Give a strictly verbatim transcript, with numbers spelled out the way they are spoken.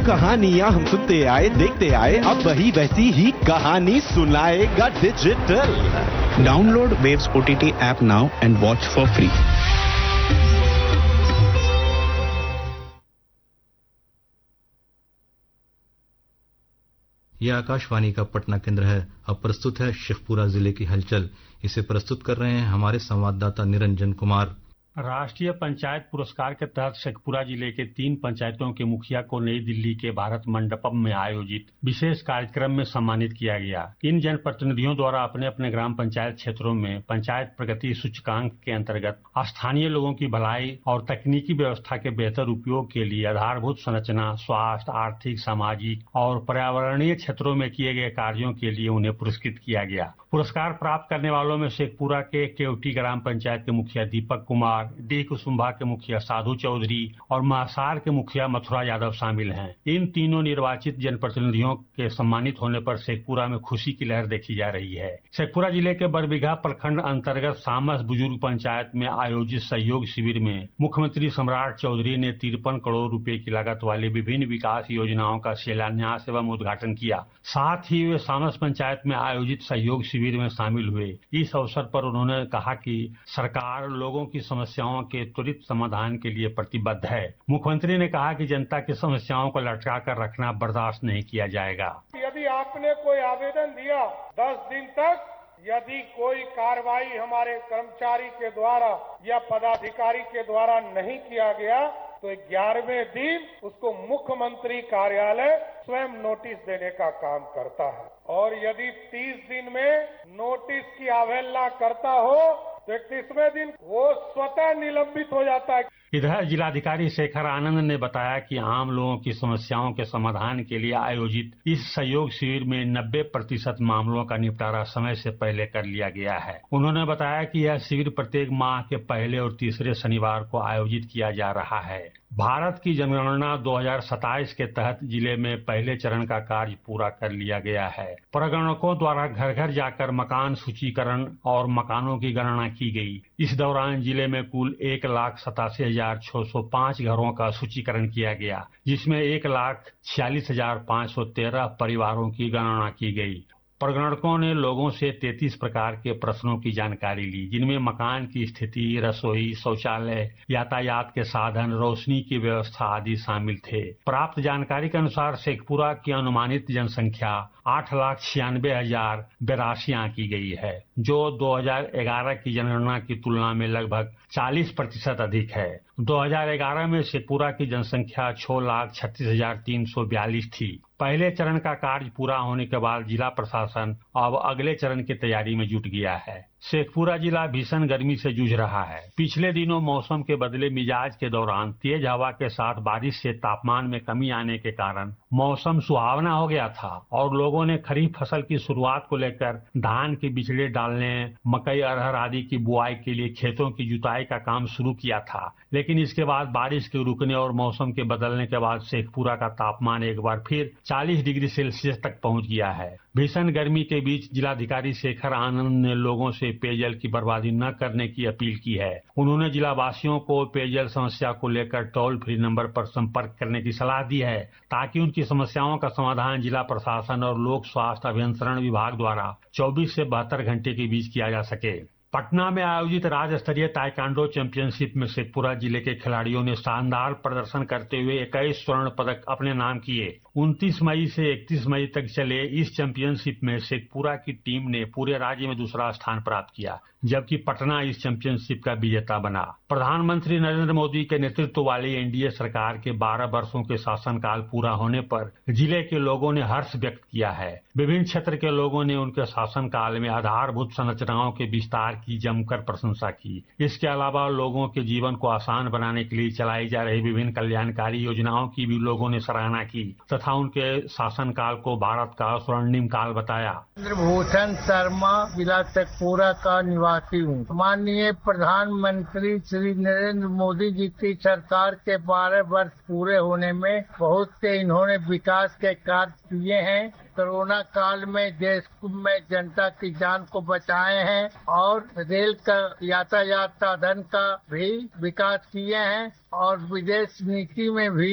कहानियाँ हम सुनते आए देखते आए, अब वही वैसी ही कहानी सुनाएगा digital. Download waves OTT app now and watch for free. यह आकाशवाणी का पटना केंद्र है। अब प्रस्तुत है शेखपुरा जिले की हलचल। इसे प्रस्तुत कर रहे हैं हमारे संवाददाता निरंजन कुमार। राष्ट्रीय पंचायत पुरस्कार के तहत शेखपुरा जिले के तीन पंचायतों के मुखिया को नई दिल्ली के भारत मंडपम में आयोजित विशेष कार्यक्रम में सम्मानित किया गया। इन जनप्रतिनिधियों द्वारा अपने अपने ग्राम पंचायत क्षेत्रों में पंचायत प्रगति सूचकांक के अंतर्गत स्थानीय लोगों की भलाई और तकनीकी व्यवस्था के बेहतर उपयोग के लिए आधारभूत संरचना, स्वास्थ्य, आर्थिक, सामाजिक और पर्यावरणीय क्षेत्रों में किए गए कार्यों के लिए उन्हें पुरस्कृत किया गया। पुरस्कार प्राप्त करने वालों में शेखपुरा के केवटी ग्राम पंचायत के मुखिया दीपक कुमार, डी कुसुम्भा के मुखिया साधु चौधरी और महासार के मुखिया मथुरा यादव शामिल हैं। इन तीनों निर्वाचित जनप्रतिनिधियों के सम्मानित होने पर शेखपुरा में खुशी की लहर देखी जा रही है। शेखपुरा जिले के बरबीघा प्रखंड अंतर्गत सामस बुजुर्ग पंचायत में आयोजित सहयोग शिविर में मुख्यमंत्री सम्राट चौधरी ने तिरपन करोड़ रुपए की लागत वाली विभिन्न विकास योजनाओं का शिलान्यास एवं उद्घाटन किया। साथ ही वे सामस पंचायत में आयोजित सहयोग शिविर में शामिल हुए। इस अवसर पर उन्होंने कहा कि सरकार लोगों की समस्याओं के त्वरित समाधान के लिए प्रतिबद्ध है। मुख्यमंत्री ने कहा कि जनता की समस्याओं को लटका कर रखना बर्दाश्त नहीं किया जाएगा। यदि आपने कोई आवेदन दिया दस दिन तक, यदि कोई कार्रवाई हमारे कर्मचारी के द्वारा या पदाधिकारी के द्वारा नहीं किया गया तो ग्यारहवें दिन उसको मुख्यमंत्री कार्यालय स्वयं नोटिस देने का काम करता है। और यदि तीस दिन में नोटिस की अवहेलना करता हो तो इकतीसवें दिन वो स्वतः निलंबित हो जाता है। इधर जिलाधिकारी शेखर आनंद ने बताया कि आम लोगों की समस्याओं के समाधान के लिए आयोजित इस सहयोग शिविर में नब्बे प्रतिशत मामलों का निपटारा समय से पहले कर लिया गया है। उन्होंने बताया कि यह शिविर प्रत्येक माह के पहले और तीसरे शनिवार को आयोजित किया जा रहा है। भारत की जनगणना दो हज़ार सत्ताईस के तहत जिले में पहले चरण का कार्य पूरा कर लिया गया है। प्रगणकों द्वारा घर घर जाकर मकान सूचीकरण और मकानों की गणना की गई। इस दौरान जिले में कुल एक लाख सतासी हजार छह सौ पाँच घरों का सूचीकरण किया गया, जिसमें एक लाख छियालीस हजार पाँच सौ तेरह परिवारों की गणना की गई। प्रगणकों ने लोगों से तैंतीस प्रकार के प्रश्नों की जानकारी ली, जिनमें मकान की स्थिति, रसोई, शौचालय, यातायात के साधन, रोशनी की व्यवस्था आदि शामिल थे। प्राप्त जानकारी के अनुसार शेखपुरा की अनुमानित जनसंख्या आठ लाख छियानवे हजार बेरासी आंकी गई है, जो दो हज़ार ग्यारह की जनगणना की तुलना में लगभग चालीस प्रतिशत अधिक है। दो हज़ार ग्यारह में शेखपुरा की जनसंख्या छह लाख छत्तीस हजार तीन सौ बयालीस थी। पहले चरण का कार्य पूरा होने के बाद जिला प्रशासन अब अगले चरण की तैयारी में जुट गया है। शेखपुरा जिला भीषण गर्मी से जूझ रहा है। पिछले दिनों मौसम के बदले मिजाज के दौरान तेज हवा के साथ बारिश से तापमान में कमी आने के कारण मौसम सुहावना हो गया था और लोगों ने खरीफ फसल की शुरुआत को लेकर धान के बिचड़े डालने, मकई, अरहर आदि की बुआई के लिए खेतों की जुताई का काम शुरू किया था। लेकिन इसके बाद बारिश के रुकने और मौसम के बदलने के बाद शेखपुरा का तापमान एक बार फिर चालीस डिग्री सेल्सियस तक पहुंच गया है। भीषण गर्मी के बीच जिलाधिकारी शेखर आनंद ने लोगों से पेयजल की बर्बादी न करने की अपील की है। उन्होंने जिलावासियों को पेयजल समस्या को लेकर टोल फ्री नंबर पर संपर्क करने की सलाह दी है, ताकि उनकी समस्याओं का समाधान जिला प्रशासन और लोक स्वास्थ्य अभियंत्रण विभाग द्वारा चौबीस से बहत्तर घंटे के बीच किया जा सके। पटना में आयोजित राज्य स्तरीय ताइक्वांडो चैंपियनशिप में शेखपुरा जिले के खिलाड़ियों ने शानदार प्रदर्शन करते हुए इक्कीस स्वर्ण पदक अपने नाम किए। उनतीस मई से इकतीस मई तक चले इस चैंपियनशिप में शेखपुरा की टीम ने पूरे राज्य में दूसरा स्थान प्राप्त किया, जबकि पटना इस चैंपियनशिप का विजेता बना। प्रधानमंत्री नरेंद्र मोदी के नेतृत्व वाली एनडीए सरकार के बारह वर्षों के शासनकाल पूरा होने पर जिले के लोगों ने हर्ष व्यक्त किया है। विभिन्न क्षेत्र के लोगों ने उनके शासनकाल में आधारभूत संरचनाओं के विस्तार की जमकर प्रशंसा की। इसके अलावा लोगों के जीवन को आसान बनाने के लिए चलाई जा रही विभिन्न कल्याणकारी योजनाओं की भी लोगों ने सराहना की तथा उनके शासनकाल को भारत का स्वर्णिम काल बताया। चंद्रभूषण शर्मा जिला शेखपुरा का निवासी हूँ। माननीय प्रधानमंत्री श्री नरेंद्र मोदी जी की सरकार के बारह वर्ष पूरे होने में बहुत से इन्होंने विकास के कार्य किए हैं। कोरोना काल में देश में जनता की जान को बचाए हैं और रेल का यातायात साधन का भी विकास किए हैं और विदेश नीति में भी